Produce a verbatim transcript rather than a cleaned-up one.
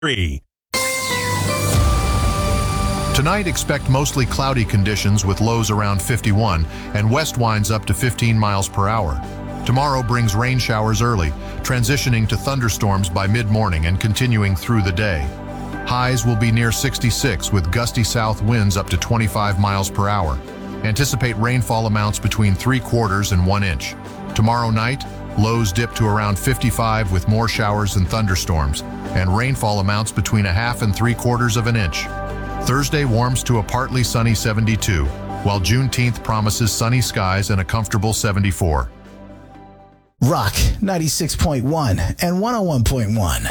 Three. Tonight, expect mostly cloudy conditions with lows around fifty-one and west winds up to fifteen miles per hour. Tomorrow brings rain showers early, transitioning to thunderstorms by mid-morning and continuing through the day. Highs will be near sixty-six with gusty south winds up to twenty-five miles per hour. Anticipate rainfall amounts between three quarters and one inch. Tomorrow night, lows dip to around fifty-five with more showers and thunderstorms, and rainfall amounts between a half and three quarters of an inch. Thursday warms to a partly sunny seventy-two, while Juneteenth promises sunny skies and a comfortable seventy-four. Rock ninety-six point one and one oh one point one.